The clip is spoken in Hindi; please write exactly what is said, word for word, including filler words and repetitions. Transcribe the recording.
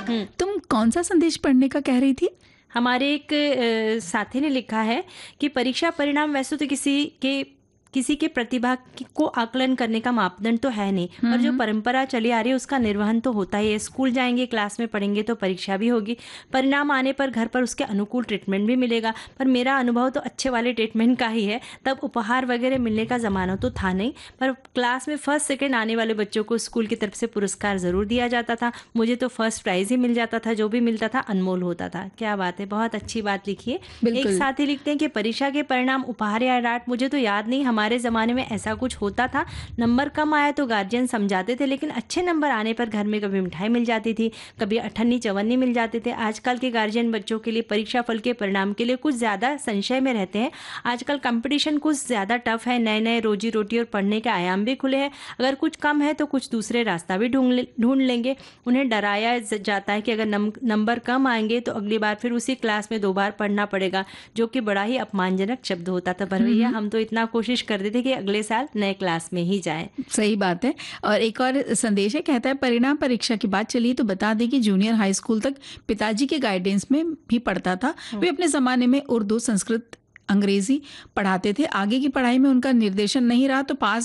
हम्म। तुम कौन सा संदेश पढ़ने का कह रही थी? हमारे एक अ, साथी ने लिखा है कि परीक्षा परिणाम वैसे तो किसी के किसी के प्रतिभा की- को आकलन करने का मापदंड तो है नहीं, पर जो हम्म। परंपरा चली आ रही है उसका निर्वहन तो होता ही है। स्कूल जाएंगे, क्लास में पढ़ेंगे तो परीक्षा भी होगी, परिणाम आने पर घर पर उसके अनुकूल ट्रीटमेंट भी मिलेगा। पर मेरा अनुभव तो अच्छे वाले ट्रीटमेंट का ही है। तब उपहार वगैरह मिलने का ज़माना तो था नहीं, पर क्लास में फर्स्ट सेकेंड आने वाले बच्चों को स्कूल की तरफ से पुरस्कार ज़रूर दिया जाता था। मुझे तो फर्स्ट प्राइज़ ही मिल जाता था, जो भी मिलता था अनमोल होता था। क्या बात है, बहुत अच्छी बात लिखी है। एक बिल्कुल। साथी लिखते हैं कि परीक्षा के परिणाम उपहार या डांट, मुझे तो याद नहीं, हमारे ज़माने में ऐसा कुछ होता था। नंबर कम आया तो गार्जियन समझाते थे, लेकिन अच्छे नंबर आने पर घर में कभी मिठाई मिल जाती थी, कभी अठन्नी चवन्नी मिल जाते थे। आजकल के गार्जियन बच्चों के लिए परीक्षा फल के परिणाम के लिए कुछ ज़्यादा संशय में रहते हैं। आजकल कंपटीशन कुछ ज़्यादा टफ है, नए नए रोजी रोटी और पढ़ने के आयाम भी खुले हैं। अगर कुछ कम है तो कुछ दूसरे रास्ता भी ढूंढ ले- ढूंढ लेंगे। उन्हें डराया ज- जाता है कि अगर नम, नंबर कम आएंगे तो अगली बार फिर उसी क्लास में दो बार पढ़ना पड़ेगा, जो कि बड़ा ही अपमानजनक शब्द होता था। पर भैया हम तो इतना कोशिश करते थे कि अगले साल नए क्लास में ही जाएं। सही बात है। और एक और संदेश है, कहता है परिणाम परीक्षा की बात चली तो बता दें कि जूनियर हाई स्कूल तक पिताजी के गाइडेंस में भी पढ़ता था। वे अपने ज़माने में उर्दू, संस्कृत, अंग्रेजी पढ़ाते थे। आगे की पढ़ाई में उनका निर्देशन नहीं रहा तो पास